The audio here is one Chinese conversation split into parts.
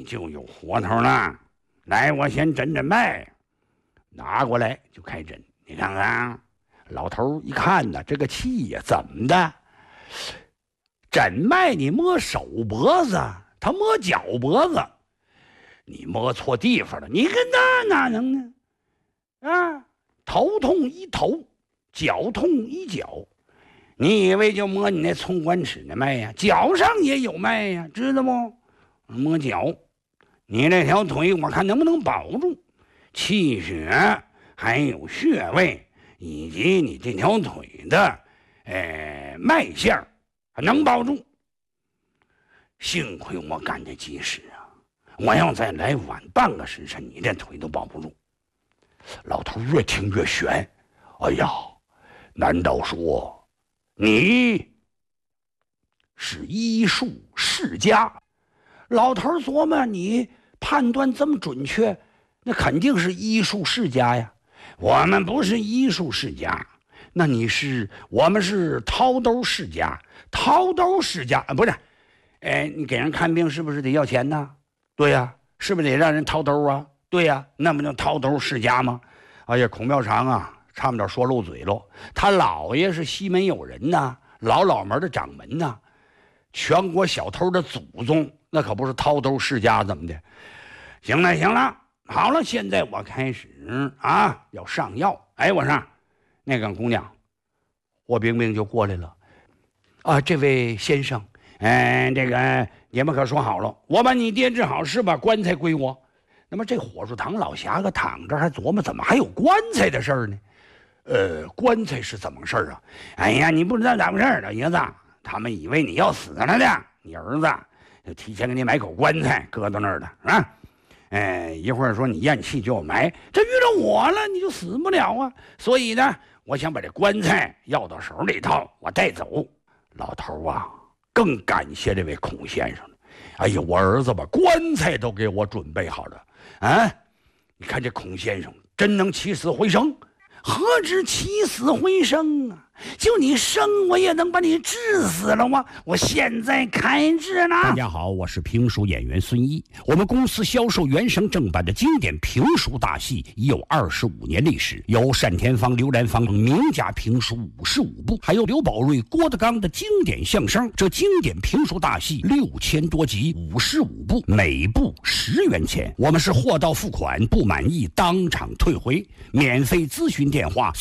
就有活头了。来，我先诊诊脉。拿过来就开诊，你看看，老头一看呢，这个气呀，怎么的？诊脉你摸手脖子，他摸脚脖子，你摸错地方了。你跟那哪能呢？啊，头痛医头，脚痛医脚。你以为就摸你那葱关尺的脉呀？脚上也有脉呀，知道不？摸脚，你那条腿我看能不能保住气血，还有穴位，以及你这条腿的脉象能保住。幸亏我赶得及时啊！我要再来晚半个时辰，你这腿都保不住。老头越听越悬，哎呀，难道说你是医术世家？老头琢磨，你判断这么准确，那肯定是医术世家呀。我们不是医术世家，那我们是掏兜世家。掏兜世家不是？你给人看病是不是得要钱呢？对呀，是不是得让人掏兜啊？对呀，那不就掏兜世家吗？哎呀，孔妙长啊，差不点说漏嘴喽。他姥爷是西门有人呐，老门的掌门呐，全国小偷的祖宗，那可不是掏兜世家怎么的？行了，好了，现在我开始啊，要上药。哎，我上，那个姑娘，霍冰冰就过来了。啊，这位先生，这个你们可说好了，我把你爹治好是把棺材归我。那么这火树堂老侠个躺着还琢磨，怎么还有棺材的事儿呢？棺材是怎么事儿啊？哎呀，你不知道咋回事儿，老爷子，他们以为你要死了的，你儿子就提前给你买口棺材搁到那儿的啊。一会儿说你咽气就要埋，这遇到我了你就死不了啊。所以呢，我想把这棺材要到手里头，我带走。老头啊，更感谢这位孔先生了。哎呀，我儿子把棺材都给我准备好了啊！你看这孔先生真能起死回生。何止起死回生啊！就你生我也能把你治死了吗？我现在开治呢。 大家好，我是评书演员孙一。我们公司销售原声正版的经典评书大戏已有25年历史，有单田芳、刘兰芳名家评书55部，还有刘宝瑞、郭德纲的经典相声。这经典评书大戏6000多集，55部，每部10元钱。我们是货到付款，不满意当场退回。免费咨询电话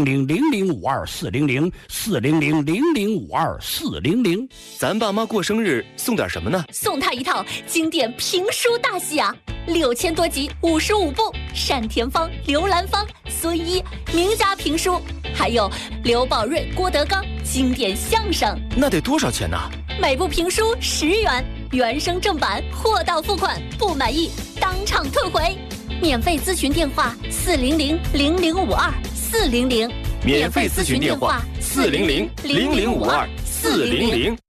400-0052-400，400-0052-400。 咱爸妈过生日送点什么呢？ 送他一套经典评书大戏啊，6000多集，55部，单田芳、刘兰芳、孙一名家评书，还有刘宝瑞、郭德纲经典相声。 那得多少钱呢？ 每部评书10元，原声正版，货到付款，不满意当场退回。免费咨询电话400-0052-400， 免费咨询电话400-0052-400。